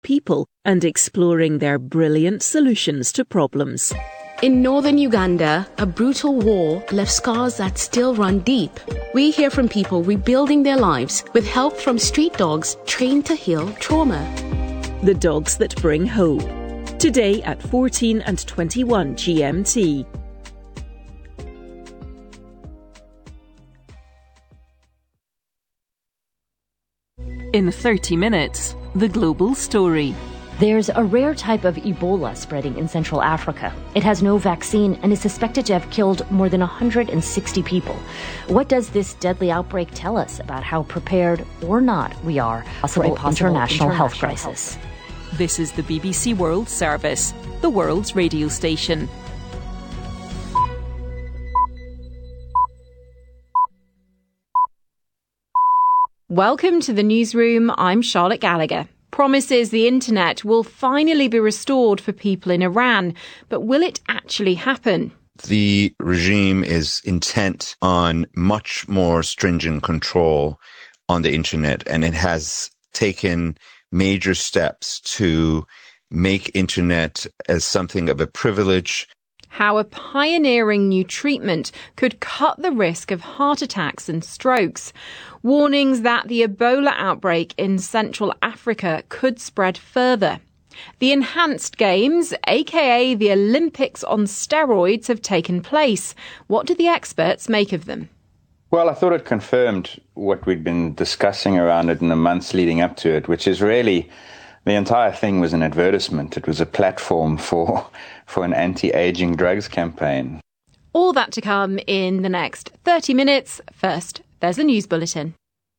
people and exploring their brilliant solutions to problems. In northern Uganda, a brutal war left scars that still run deep. We hear from people rebuilding their lives with help from street dogs trained to heal trauma. The dogs that bring hope. Today at 14 and 21 GMT. In 30 minutes, the global story. There's a rare type of Ebola spreading in Central Africa. It has no vaccine and is suspected to have killed more than 160 people. What does this deadly outbreak tell us about how prepared or not we are for a possible international health crisis? This is the BBC World Service, the world's radio station. Welcome to the newsroom. I'm Charlotte Gallagher. Promises the internet will finally be restored for people in Iran, but will it actually happen? The regime is intent on much more stringent control on the internet, and it has taken major steps to make internet as something of a privilege. How a pioneering new treatment could cut the risk of heart attacks and strokes. Warnings that the Ebola outbreak in Central Africa could spread further. The enhanced games, aka the Olympics on steroids, have taken place. What do the experts make of them? Well, I thought it confirmed what we'd been discussing around it in the months leading up to it, which is really the entire thing was an advertisement. It was a platform for an anti-aging drugs campaign. All that to come in the next 30 minutes. First, there's a news bulletin.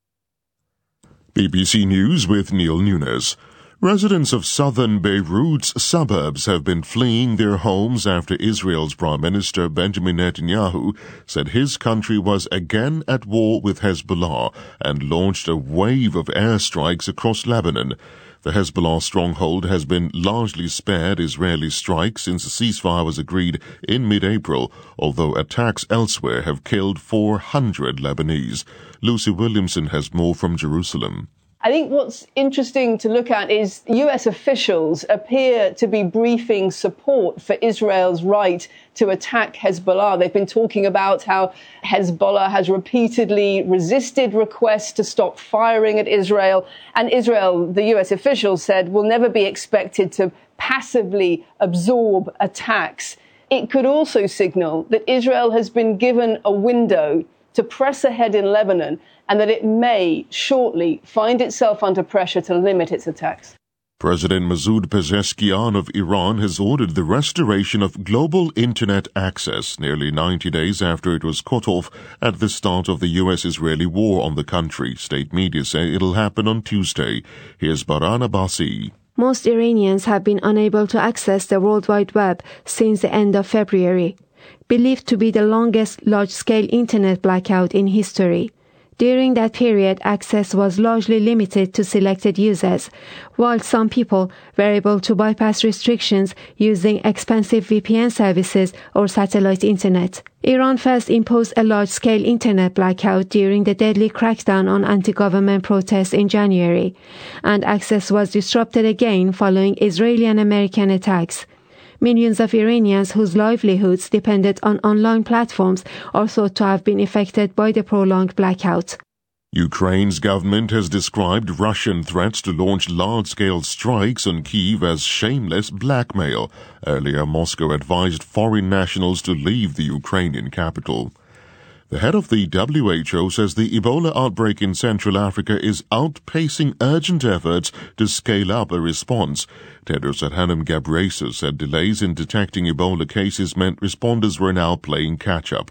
BBC News with Neil Nunes. Residents of southern Beirut's suburbs have been fleeing their homes after Israel's Prime Minister Benjamin Netanyahu said his country was again at war with Hezbollah and launched a wave of airstrikes across Lebanon. The Hezbollah stronghold has been largely spared Israeli strikes since a ceasefire was agreed in mid-April, although attacks elsewhere have killed 400 Lebanese. Lucy Williamson has more from Jerusalem. I think what's interesting to look at is US officials appear to be briefing support for Israel's right to attack Hezbollah. They've been talking about how Hezbollah has repeatedly resisted requests to stop firing at Israel. And Israel, the US officials said, will never be expected to passively absorb attacks. It could also signal that Israel has been given a window to press ahead in Lebanon, and that it may shortly find itself under pressure to limit its attacks. President Masoud Pezeshkian of Iran has ordered the restoration of global internet access nearly 90 days after it was cut off at the start of the US-Israeli war on the country. State media say it'll happen on Tuesday. Here's Baran Abbasi. Most Iranians have been unable to access the World Wide Web since the end of February, believed to be the longest large-scale internet blackout in history. During that period, access was largely limited to selected users, while some people were able to bypass restrictions using expensive VPN services or satellite internet. Iran first imposed a large-scale internet blackout during the deadly crackdown on anti-government protests in January, and access was disrupted again following Israeli and American attacks. Millions of Iranians whose livelihoods depended on online platforms are thought to have been affected by the prolonged blackout. Ukraine's government has described Russian threats to launch large-scale strikes on Kyiv as shameless blackmail. Earlier, Moscow advised foreign nationals to leave the Ukrainian capital. The head of the WHO says the Ebola outbreak in Central Africa is outpacing urgent efforts to scale up a response. Tedros Adhanom Ghebreyesus said delays in detecting Ebola cases meant responders were now playing catch-up.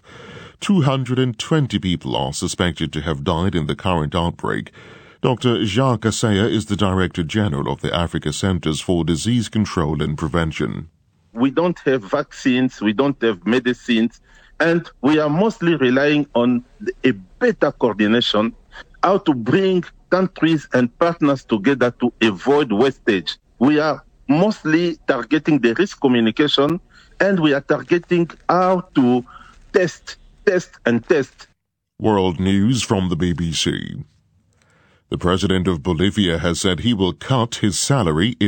220 people are suspected to have died in the current outbreak. Dr. Jacques Asseya is the Director General of the Africa Centers for Disease Control and Prevention. We don't have vaccines, we don't have medicines, and we are mostly relying on a better coordination, how to bring countries and partners together to avoid wastage. We are mostly targeting the risk communication, and we are targeting how to test. World News from the BBC. The president of Bolivia has said he will cut his salary in